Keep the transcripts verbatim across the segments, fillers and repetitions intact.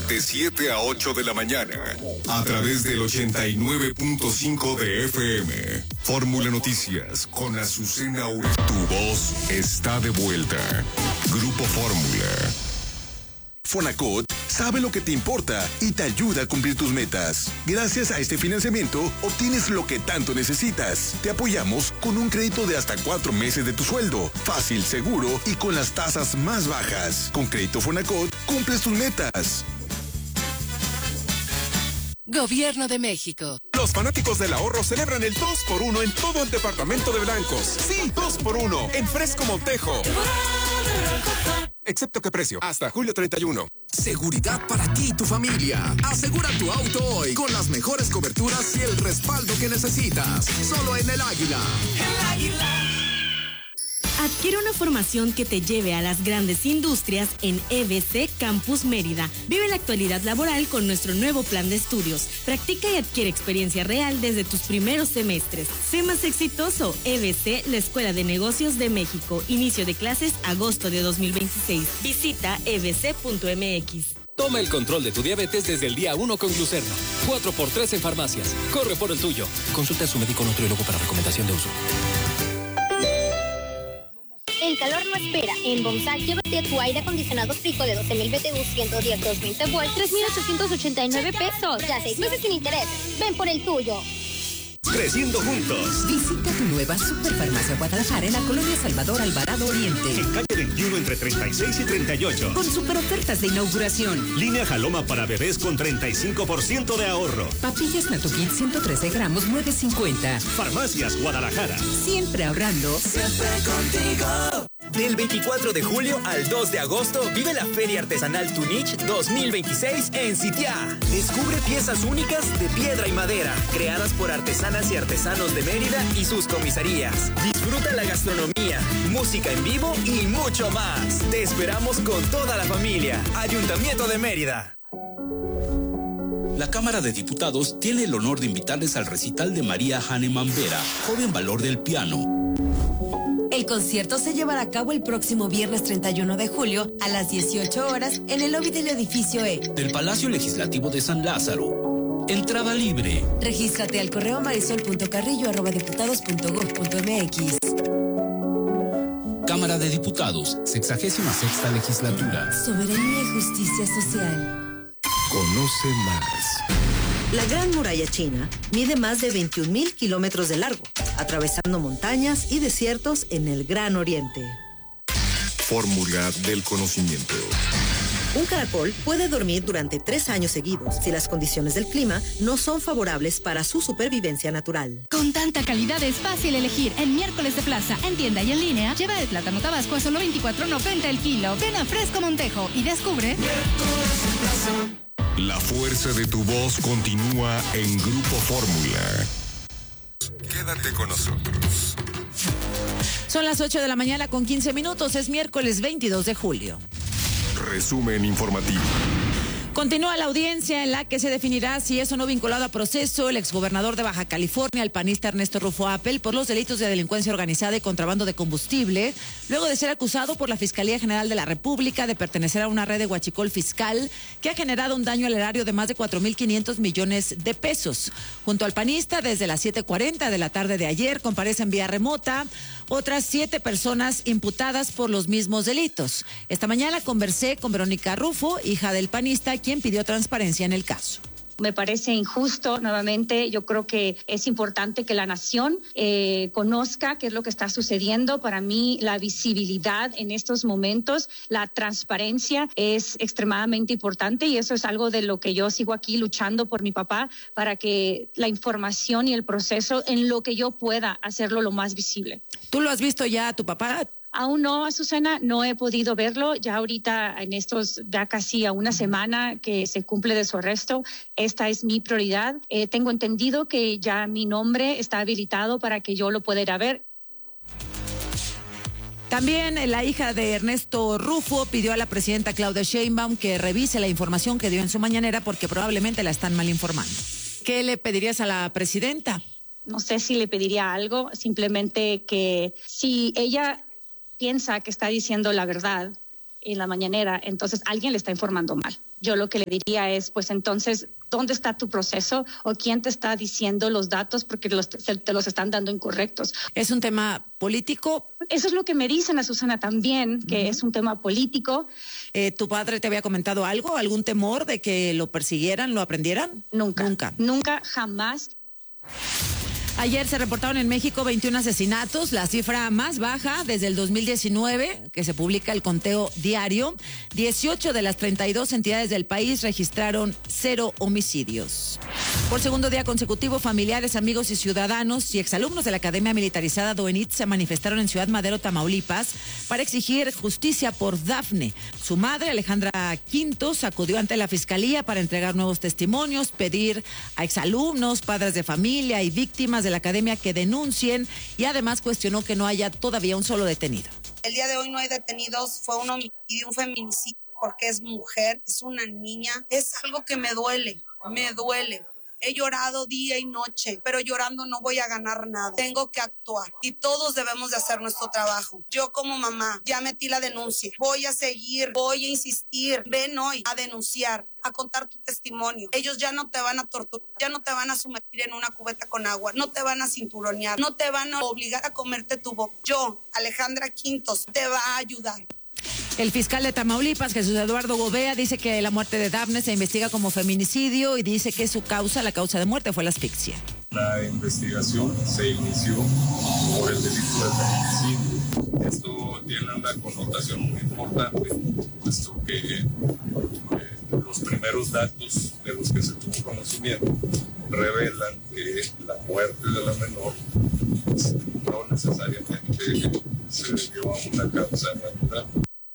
de siete a ocho de la mañana, a través del ochenta y nueve punto cinco de F M. Fórmula Noticias con Azucena Uribe. Tu voz está de vuelta. Grupo Fórmula. Fonacot sabe lo que te importa y te ayuda a cumplir tus metas. Gracias a este financiamiento, obtienes lo que tanto necesitas. Te apoyamos con un crédito de hasta cuatro meses de tu sueldo. Fácil, seguro y con las tasas más bajas. Con Crédito Fonacot, cumples tus metas. Gobierno de México. Los fanáticos del ahorro celebran el dos por uno en todo el departamento de Blancos. Sí, dos por uno en Fresco Montejo. Excepto que precio, hasta julio treinta y uno. Seguridad para ti y tu familia. Asegura tu auto hoy con las mejores coberturas y el respaldo que necesitas. Solo en El Águila. El Águila. Adquiere una formación que te lleve a las grandes industrias en E B C Campus Mérida. Vive la actualidad laboral con nuestro nuevo plan de estudios. Practica y adquiere experiencia real desde tus primeros semestres. Sé más exitoso. E B C, la Escuela de Negocios de México. Inicio de clases agosto de dos mil veintiséis. Visita e b c punto m x. Toma el control de tu diabetes desde el día uno con Glucerna. cuatro por tres en farmacias. Corre por el tuyo. Consulta a su médico nutriólogo para recomendación de uso. El calor no espera. En Bomsac, llévate tu aire acondicionado Frico de doce mil B T U, ciento diez, doscientos veinte volts, tres mil ochocientos ochenta y nueve pesos. Ya seis meses sin interés. Ven por el tuyo. Creciendo juntos. Visita tu nueva Superfarmacia Guadalajara en la colonia Salvador Alvarado Oriente. En calle veintiuno entre treinta y seis y treinta y ocho. Con super ofertas de inauguración. Línea Jaloma para bebés con treinta y cinco por ciento de ahorro. Papillas Natugit ciento trece gramos, nueve cincuenta. Farmacias Guadalajara. Siempre ahorrando. Siempre contigo. Del veinticuatro de julio al dos de agosto, vive la Feria Artesanal Tunich dos mil veintiséis en Sitiá. Descubre piezas únicas de piedra y madera, creadas por artesanas y artesanos de Mérida y sus comisarías. Disfruta la gastronomía, música en vivo y mucho más. Te esperamos con toda la familia. Ayuntamiento de Mérida. La Cámara de Diputados tiene el honor de invitarles al recital de María Hahnemann Vera, joven valor del piano. El concierto se llevará a cabo el próximo viernes treinta y uno de julio a las dieciocho horas en el lobby del edificio E del Palacio Legislativo de San Lázaro. Entrada libre. Regístrate al correo marisol punto carrillo arroba diputados punto gob punto m x. Cámara de Diputados, sexagésima sexta legislatura. Soberanía y justicia social. Conoce más. La Gran Muralla China mide más de veintiún mil kilómetros de largo, atravesando montañas y desiertos en el Gran Oriente. Fórmula del conocimiento. Un caracol puede dormir durante tres años seguidos si las condiciones del clima no son favorables para su supervivencia natural. Con tanta calidad es fácil elegir. En Miércoles de Plaza, en tienda y en línea, lleva el plátano tabasco a solo veinticuatro noventa el kilo. Ven a Fresco Montejo y descubre Miércoles de Plaza. La fuerza de tu voz continúa en Grupo Fórmula. Quédate con nosotros. Son las ocho de la mañana con quince minutos. Es miércoles veintidós de julio. Resumen informativo. Continúa la audiencia en la que se definirá si es o no vinculado a proceso el exgobernador de Baja California, el panista Ernesto Rufo Appel, por los delitos de delincuencia organizada y contrabando de combustible, luego de ser acusado por la Fiscalía General de la República de pertenecer a una red de huachicol fiscal que ha generado un daño al erario de más de cuatro mil quinientos millones de pesos. Junto al panista, desde las siete cuarenta de la tarde de ayer, comparecen vía remota otras siete personas imputadas por los mismos delitos. Esta mañana conversé con Verónica Rufo, hija del panista, quien pidió transparencia en el caso. Me parece injusto, nuevamente, yo creo que es importante que la nación eh, conozca qué es lo que está sucediendo. Para mí, la visibilidad en estos momentos, la transparencia es extremadamente importante y eso es algo de lo que yo sigo aquí luchando por mi papá, para que la información y el proceso en lo que yo pueda hacerlo lo más visible. ¿Tú lo has visto ya a tu papá? Aún no, Azucena, no he podido verlo. Ya ahorita, en estos, ya casi a una semana que se cumple de su arresto, esta es mi prioridad. Eh, tengo entendido que ya mi nombre está habilitado para que yo lo pueda ir a ver. También la hija de Ernesto Rufo pidió a la presidenta Claudia Sheinbaum que revise la información que dio en su mañanera porque probablemente la están mal informando. ¿Qué le pedirías a la presidenta? No sé si le pediría algo, simplemente que si ella piensa que está diciendo la verdad, en la mañanera, entonces alguien le está informando mal. Yo lo que le diría es, pues entonces, ¿dónde está tu proceso? ¿O quién te está diciendo los datos porque los, te, te los están dando incorrectos? ¿Es un tema político? Eso es lo que me dicen a Susana también, que uh-huh. es un tema político. Eh, ¿Tu padre te había comentado algo? ¿Algún temor de que lo persiguieran, lo aprendieran? Nunca. Nunca. Nunca, jamás. Ayer se reportaron en México veintiún asesinatos, la cifra más baja desde el dos mil diecinueve, que se publica el conteo diario. dieciocho de las treinta y dos entidades del país registraron cero homicidios. Por segundo día consecutivo, familiares, amigos y ciudadanos y exalumnos de la Academia Militarizada Doenit se manifestaron en Ciudad Madero, Tamaulipas, para exigir justicia por Dafne. Su madre, Alejandra Quintos, acudió ante la Fiscalía para entregar nuevos testimonios, pedir a exalumnos, padres de familia y víctimas de la academia que denuncien, y además cuestionó que no haya todavía un solo detenido. El día de hoy no hay detenidos, fue un homicidio, un feminicidio, porque es mujer, es una niña, es algo que me duele, me duele. He llorado día y noche, pero llorando no voy a ganar nada. Tengo que actuar y todos debemos de hacer nuestro trabajo. Yo como mamá ya metí la denuncia. Voy a seguir, voy a insistir. Ven hoy a denunciar, a contar tu testimonio. Ellos ya no te van a torturar, ya no te van a sumergir en una cubeta con agua, no te van a cinturonear, no te van a obligar a comerte tu boca. Yo, Alejandra Quintos, te va a ayudar. El fiscal de Tamaulipas, Jesús Eduardo Gobea, dice que la muerte de Dafne se investiga como feminicidio y dice que su causa, la causa de muerte, fue la asfixia. La investigación se inició por el delito de feminicidio. Esto tiene una connotación muy importante, puesto que eh, los primeros datos de los que se tuvo conocimiento revelan que la muerte de la menor pues, no necesariamente se debió a una causa natural.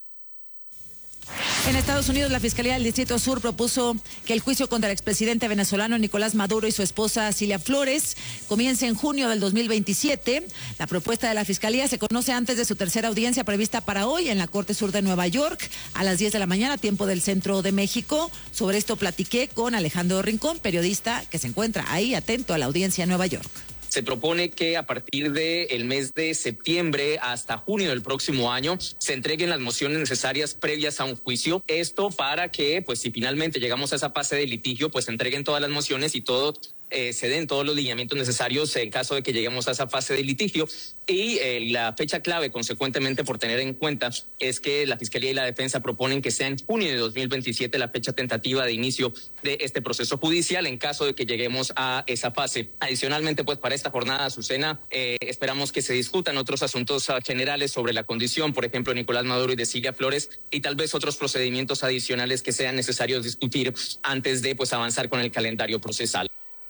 En Estados Unidos, la Fiscalía del Distrito Sur propuso que el juicio contra el expresidente venezolano Nicolás Maduro y su esposa Cilia Flores comience en junio del dos mil veintisiete. La propuesta de la Fiscalía se conoce antes de su tercera audiencia prevista para hoy en la Corte Sur de Nueva York a las diez de la mañana, tiempo del Centro de México. Sobre esto platiqué con Alejandro Rincón, periodista que se encuentra ahí atento a la audiencia en Nueva York. Se propone que a partir del mes de septiembre hasta junio del próximo año se entreguen las mociones necesarias previas a un juicio. Esto para que, pues, si finalmente llegamos a esa fase de litigio, pues se entreguen todas las mociones y todo eh, se den todos los lineamientos necesarios en caso de que lleguemos a esa fase de litigio. Y eh, la fecha clave, consecuentemente, por tener en cuenta, es que la Fiscalía y la Defensa proponen que sea en junio de dos mil veintisiete la fecha tentativa de inicio de este proceso judicial en caso de que lleguemos a esa fase. Adicionalmente, pues, para esta jornada, Azucena, eh, esperamos que se discutan otros asuntos uh, generales sobre la condición, por ejemplo, Nicolás Maduro y de Cilia Flores, y tal vez otros procedimientos adicionales que sean necesarios discutir antes de, pues, avanzar con el calendario procesal.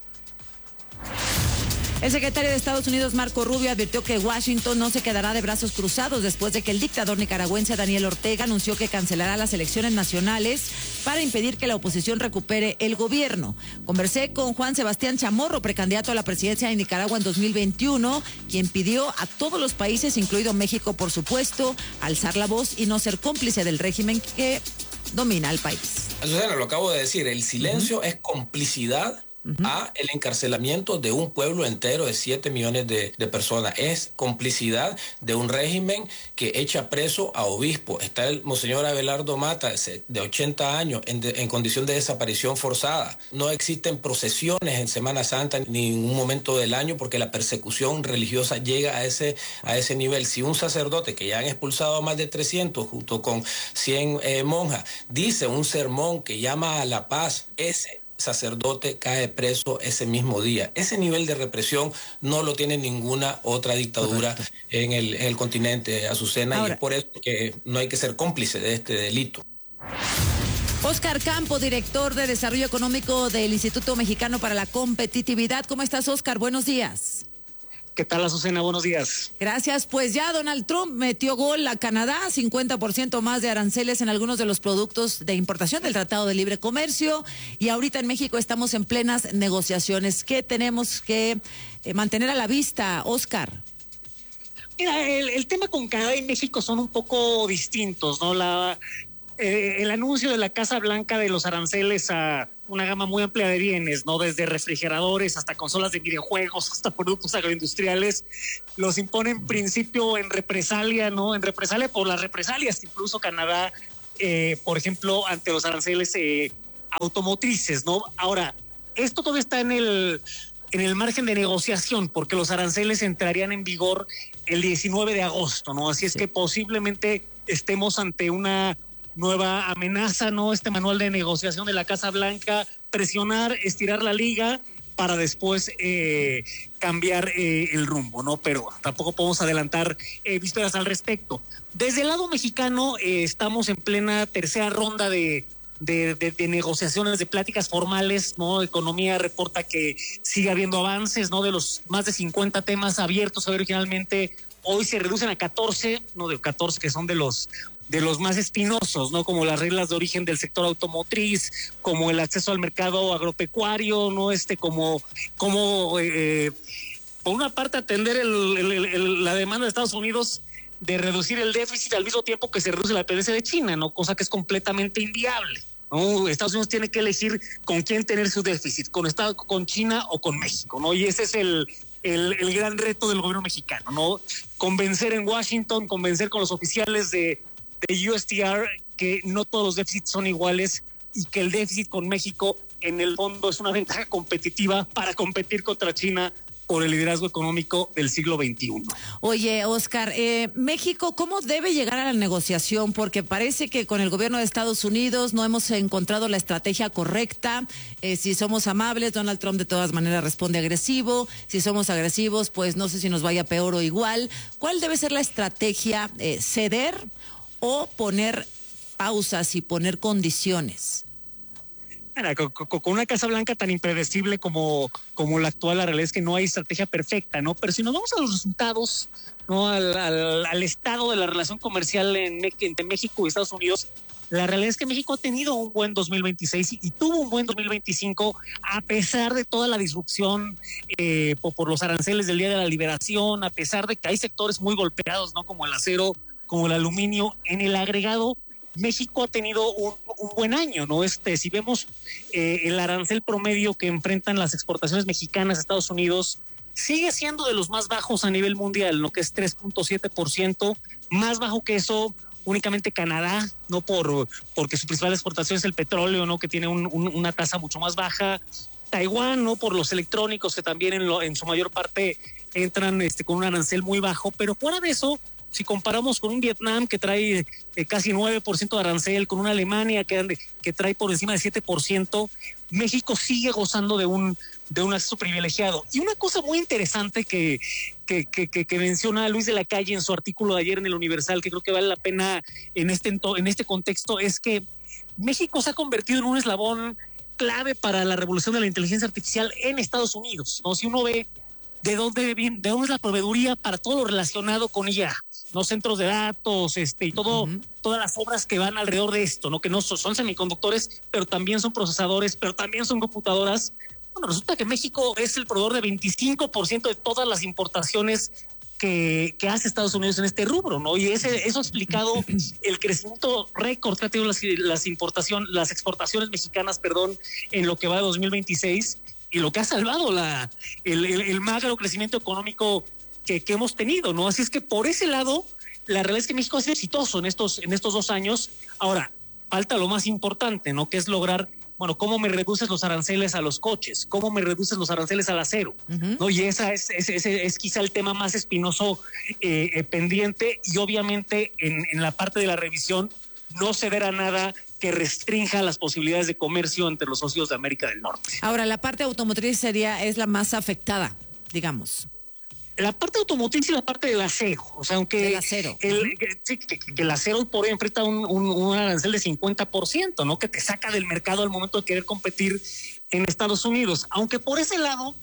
El secretario de Estados Unidos, Marco Rubio, advirtió que Washington no se quedará de brazos cruzados después de que el dictador nicaragüense Daniel Ortega anunció que cancelará las elecciones nacionales para impedir que la oposición recupere el gobierno. Conversé con Juan Sebastián Chamorro, precandidato a la presidencia de Nicaragua en dos mil veintiuno, quien pidió a todos los países, incluido México, por supuesto, alzar la voz y no ser cómplice del régimen que domina el país. Azucena, lo acabo de decir, el silencio uh-huh. es complicidad Uh-huh. a el encarcelamiento de un pueblo entero de siete millones de, de personas. Es complicidad de un régimen que echa preso a obispos. Está el monseñor Abelardo Mata, de ochenta años, en, de, en condición de desaparición forzada. No existen procesiones en Semana Santa ni en ningún momento del año porque la persecución religiosa llega a ese, a ese nivel. Si un sacerdote, que ya han expulsado a más de trescientos junto con cien eh, monjas, dice un sermón que llama a la paz, ese sacerdote cae preso ese mismo día. Ese nivel de represión no lo tiene ninguna otra dictadura en el, en el continente, Azucena. Ahora, y es por eso que no hay que ser cómplice de este delito. Óscar Campo, director de Desarrollo Económico del Instituto Mexicano para la Competitividad. ¿Cómo estás, Óscar? Buenos días. ¿Qué tal, Azucena? Buenos días. Gracias. Pues ya Donald Trump metió gol a Canadá, cincuenta por ciento más de aranceles en algunos de los productos de importación del Tratado de Libre Comercio. Y ahorita en México estamos en plenas negociaciones. ¿Qué tenemos que eh, mantener a la vista, Óscar? Mira, el, el tema con Canadá y México son un poco distintos, ¿no? La, eh, el anuncio de la Casa Blanca de los aranceles a una gama muy amplia de bienes, ¿no? Desde refrigeradores hasta consolas de videojuegos, hasta productos agroindustriales, los impone en principio en represalia, ¿no? En represalia por las represalias que incluso Canadá eh, por ejemplo, ante los aranceles eh, automotrices, ¿no? Ahora, esto todavía está en el, en el margen de negociación, porque los aranceles entrarían en vigor el diecinueve de agosto, ¿no? Así es que posiblemente estemos ante una nueva amenaza, ¿no? Este manual de negociación de la Casa Blanca, presionar, estirar la liga para después eh, cambiar eh, el rumbo, ¿no? Pero tampoco podemos adelantar eh, vísperas al respecto. Desde el lado mexicano eh, estamos en plena tercera ronda de, de, de, de negociaciones, de pláticas formales, ¿no? Economía reporta que sigue habiendo avances, ¿no? De los más de cincuenta temas abiertos originalmente, hoy se reducen a catorce, no de catorce que son de los de los más espinosos, ¿no? Como las reglas de origen del sector automotriz, como el acceso al mercado agropecuario, ¿no? Este, como, como eh, por una parte atender el, el, el, la demanda de Estados Unidos de reducir el déficit al mismo tiempo que se reduce la dependencia de China, ¿no? Cosa que es completamente inviable, ¿no? Estados Unidos tiene que elegir con quién tener su déficit, con Estado, con China o con México, ¿no? Y ese es el El, el gran reto del gobierno mexicano, ¿no? Convencer en Washington, convencer con los oficiales de, de U S T R que no todos los déficits son iguales y que el déficit con México en el fondo es una ventaja competitiva para competir contra China por el liderazgo económico del siglo veintiuno. Oye, Oscar, eh, México, ¿cómo debe llegar a la negociación? Porque parece que con el gobierno de Estados Unidos no hemos encontrado la estrategia correcta. Eh, si somos amables, Donald Trump de todas maneras responde agresivo. Si somos agresivos, pues no sé si nos vaya peor o igual. ¿Cuál debe ser la estrategia? Eh, ¿Ceder o poner pausas y poner condiciones? Con una Casa Blanca tan impredecible como, como la actual, la realidad es que no hay estrategia perfecta, ¿no? Pero si nos vamos a los resultados, ¿no? Al, al, al estado de la relación comercial en, entre México y Estados Unidos, la realidad es que México ha tenido un buen dos mil veintiséis y, y tuvo un buen dos mil veinticinco a pesar de toda la disrupción eh, por, por los aranceles del Día de la Liberación, a pesar de que hay sectores muy golpeados, ¿no? Como el acero, como el aluminio. En el agregado, México ha tenido un, un buen año, ¿no? Este, si vemos eh, el arancel promedio que enfrentan las exportaciones mexicanas a Estados Unidos, sigue siendo de los más bajos a nivel mundial, ¿no? Que es tres punto siete por ciento, más bajo que eso únicamente Canadá, no por porque su principal exportación es el petróleo, ¿no? Que tiene un, un, una tasa mucho más baja. Taiwán, ¿no? Por los electrónicos que también en, lo, en su mayor parte entran este, con un arancel muy bajo, pero fuera de eso, si comparamos con un Vietnam que trae eh, casi nueve por ciento de arancel, con una Alemania que, que trae por encima de siete por ciento, México sigue gozando de un, de un acceso privilegiado. Y una cosa muy interesante que, que, que, que, que menciona Luis de la Calle en su artículo de ayer en el Universal, que creo que vale la pena en este, en este contexto, es que México se ha convertido en un eslabón clave para la revolución de la inteligencia artificial en Estados Unidos, ¿no? Si uno ve de dónde viene, de dónde es la proveeduría para todo lo relacionado con I A, los centros de datos, este, y todo, uh-huh. todas las obras que van alrededor de esto, ¿no? Que no son, son semiconductores, pero también son procesadores, pero también son computadoras. Bueno, resulta que México es el proveedor de veinticinco por ciento de todas las importaciones que, que hace Estados Unidos en este rubro, ¿no? Y ese, eso ha explicado el crecimiento récord que ha tenido las, las importaciones, las exportaciones mexicanas, perdón, en lo que va de dos mil veintiséis. Y lo que ha salvado la, el, el, el magro crecimiento económico que, que hemos tenido, ¿no? Así es que por ese lado, la realidad es que México ha sido exitoso en estos, en estos dos años. Ahora, falta lo más importante, ¿no? Que es lograr, bueno, cómo me reduces los aranceles a los coches, cómo me reduces los aranceles al acero, uh-huh. ¿no? Y esa es, es, es, es quizá el tema más espinoso eh, eh, pendiente, y obviamente en, en la parte de la revisión no ceder a nada que restrinja las posibilidades de comercio entre los socios de América del Norte. Ahora, la parte automotriz sería, es la más afectada, digamos. La parte automotriz y la parte del acero. O sea, aunque el acero. El, uh-huh. que, que, que el acero por ahí enfrenta un, un, un arancel de cincuenta por ciento, ¿no? Que te saca del mercado al momento de querer competir en Estados Unidos. Aunque por ese lado,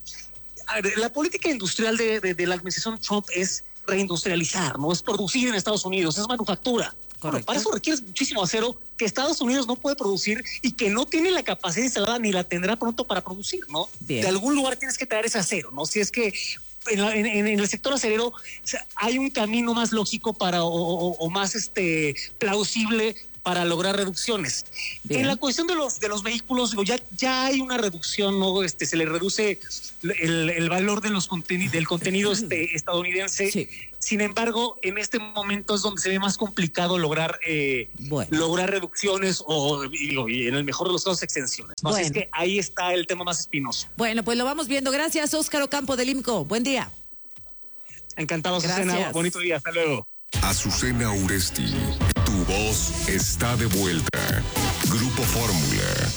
la política industrial de, de, de la administración Trump es reindustrializar, ¿no? Es producir en Estados Unidos, es manufactura. Bueno, para eso requieres muchísimo acero que Estados Unidos no puede producir y que no tiene la capacidad instalada ni la tendrá pronto para producir, ¿no? Bien. De algún lugar tienes que traer ese acero, ¿no? Si es que en, la, en, en el sector acerero, o sea, hay un camino más lógico para o, o, o más este plausible para lograr reducciones. Bien. En la cuestión de los de los vehículos, digo, ya ya hay una reducción, ¿no? Este se le reduce el, el valor de los conteni- del contenido este estadounidense. Sí. Sin embargo, en este momento es donde se ve más complicado lograr eh, bueno. lograr reducciones o, y, y en el mejor de los casos, extensiones. ¿no? Bueno. Así es que ahí está el tema más espinoso. Bueno, pues lo vamos viendo. Gracias, Óscar Ocampo del IMCO. Buen día. Encantado, Azucena. Bonito día. Hasta luego. Azucena Uresti, tu voz está de vuelta. Grupo Fórmula.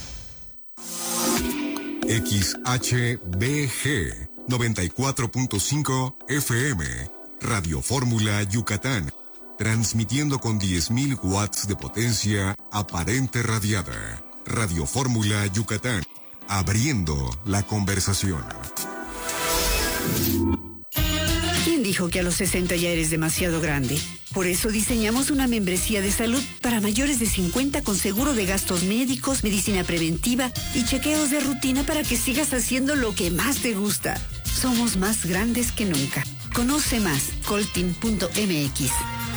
X H B G noventa y cuatro punto cinco F M, Radio Fórmula Yucatán, transmitiendo con diez mil watts de potencia aparente radiada. Radio Fórmula Yucatán, abriendo la conversación. ¿Quién dijo que a los sesenta ya eres demasiado grande? Por eso diseñamos una membresía de salud para mayores de cincuenta con seguro de gastos médicos, medicina preventiva y chequeos de rutina para que sigas haciendo lo que más te gusta. Somos más grandes que nunca. Conoce más, coltin punto m x.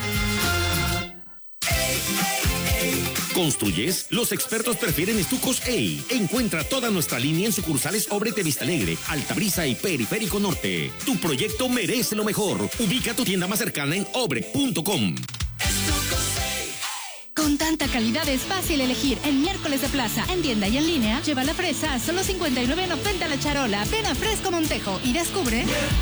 ¿Construyes? Los expertos prefieren estucos E I. Encuentra toda nuestra línea en sucursales Obrete de Vista Alegre, Altabrisa y Periférico Norte. Tu proyecto merece lo mejor. Ubica tu tienda más cercana en obre punto com. Con tanta calidad es fácil elegir. En miércoles de plaza, en tienda y en línea, lleva la fresa a solo cincuenta y nueve noventa la charola. Ven a Fresco Montejo y descubre...